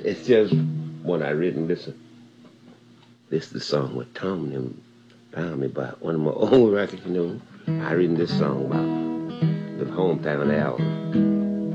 It's just one I written. This the song with Tom and them found me by one of my old records, you know. I written this song about the hometown album.